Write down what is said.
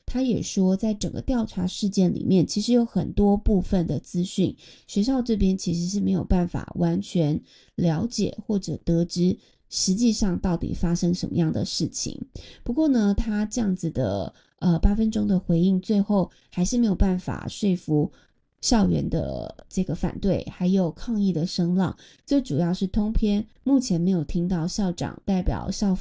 他也说在整个调查事件里面，其实有很多部分的资讯，学校这边其实是没有办法完全了解或者得知实际上到底发生什么样的事情。不过呢，他这样子的8分钟的回应，最后还是没有办法说服校园的这个反对还有抗议的声浪。最主要是通篇目前没有听到校长代表校